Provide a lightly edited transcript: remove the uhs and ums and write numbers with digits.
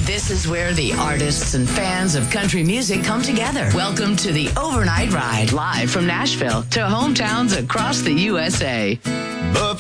This is where the artists and fans of country music come together. Welcome to the Overnight Ride, live from Nashville to hometowns across the USA.